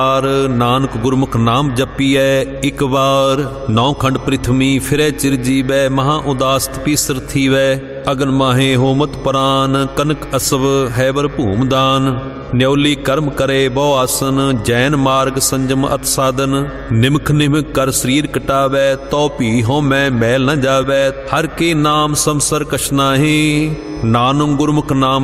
नानक गुरमुख नाम जपीऐ एक बार। 9 खंड पृथ्वी फिरै चिर जीवै, महा उदास तपीसर थीवै। अगन माहे होमत परान, कनक असव हैबर भूम दान। न्योली कर्म करे बहु आसन, जैन मार्ग संजम अत साधन। निमख निमख कर शरीर कटावै, तो भी होमै मैल न जावै। हर के नाम समसर कछ नाहि, नानक गुरमुख नाम